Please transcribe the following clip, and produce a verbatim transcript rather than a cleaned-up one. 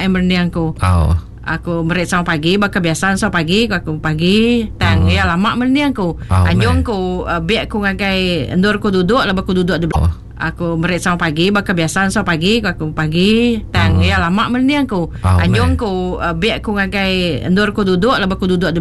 yang berniang ku. Oh. Aku merit sama pagi, bakal biasa sama pagi, aku pagi, tang Oh. ya lama berniang ku. Oh, Anjong meh. ku uh, biak ku ngagai endor ku duduk, lepas ku duduk di Oh. aku merit sama pagi, bakal biasa sama pagi, aku pagi, tang Oh. ya lama berniang ku. Oh, Anjong meh. ku uh, biak ku ngagai endor ku duduk, lepas ku duduk di